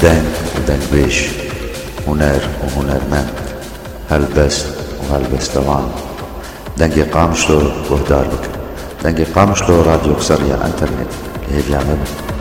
دنگ ودنگبيش، هنر وهنرمند، هلبست وهلبستوان. دنگی قامشلو وهدار بك، دنگی قامشلو راديو سريع انترنت. هي بيعمل